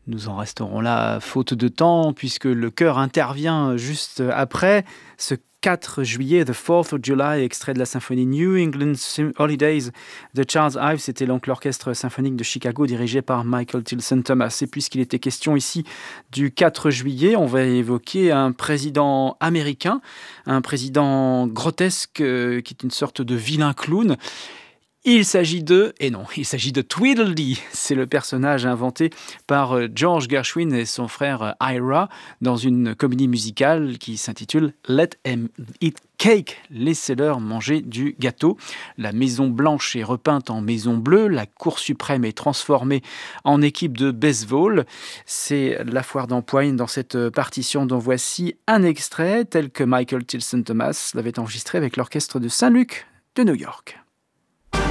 Nous en resterons là faute de temps puisque le chœur intervient juste après. Ce 4 juillet, The 4th of July, extrait de la symphonie New England Holidays de Charles Ives, c'était donc l'orchestre symphonique de Chicago dirigé par Michael Tilson Thomas. Et puisqu'il était question ici du 4 juillet, on va évoquer un président américain, un président grotesque qui est une sorte de vilain clown. Il s'agit de Tweedledee. C'est le personnage inventé par George Gershwin et son frère Ira dans une comédie musicale qui s'intitule Let 'em eat cake. Laissez-leur manger du gâteau. La Maison Blanche est repeinte en Maison Bleue. La Cour suprême est transformée en équipe de baseball. C'est la foire d'empoigne dans cette partition dont voici un extrait tel que Michael Tilson Thomas l'avait enregistré avec l'orchestre de Saint-Luc de New York.